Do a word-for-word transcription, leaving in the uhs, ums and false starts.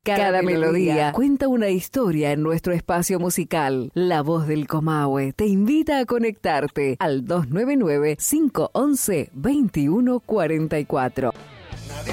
Cada, Cada melodía, melodía cuenta una historia en nuestro espacio musical. La Voz del Comahue te invita a conectarte al dos nueve nueve, cinco uno uno, dos uno cuatro cuatro.